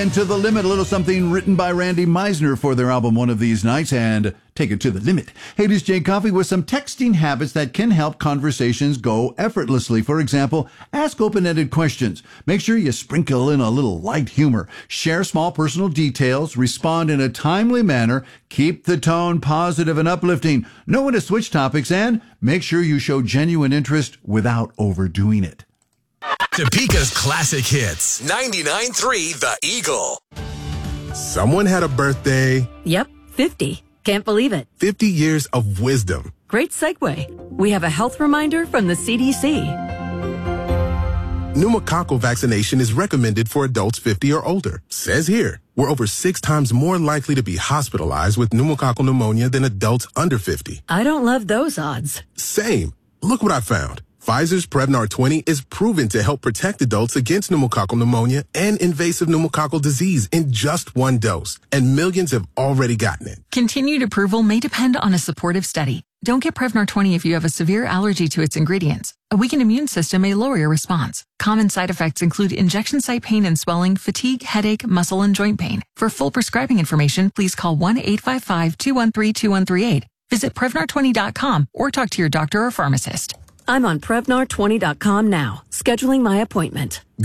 And To the Limit, a little something written by Randy Meisner for their album One of These Nights, and take it to the limit. Hey, this is Jay Coffey with some texting habits that can help conversations go effortlessly. For example, ask open-ended questions. Make sure you sprinkle in a little light humor. Share small personal details. Respond in a timely manner. Keep the tone positive and uplifting. Know when to switch topics, and make sure you show genuine interest without overdoing it. Topeka's classic hits. 99.3 The Eagle. Someone had a birthday. Yep, 50. Can't believe it. 50 years of wisdom. Great segue. We have a health reminder from the CDC. Pneumococcal vaccination is recommended for adults 50 or older. Says here, we're over 6 times more likely to be hospitalized with pneumococcal pneumonia than adults under 50. I don't love those odds. Same. Look what I found. Pfizer's Prevnar 20 is proven to help protect adults against pneumococcal pneumonia and invasive pneumococcal disease in just 1 dose, and millions have already gotten it. Continued approval may depend on a supportive study. Don't get Prevnar 20 if you have a severe allergy to its ingredients. A weakened immune system may lower your response. Common side effects include injection site pain and swelling, fatigue, headache, muscle, and joint pain. For full prescribing information, please call 1-855-213-2138. Visit Prevnar20.com or talk to your doctor or pharmacist. I'm on Prevnar20.com now, scheduling my appointment.